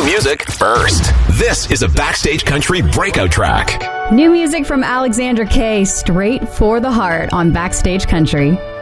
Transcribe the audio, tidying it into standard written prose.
music first. This is a Backstage Country breakout track. New music from Alexandra Kay, Straight for the Heart on Backstage Country.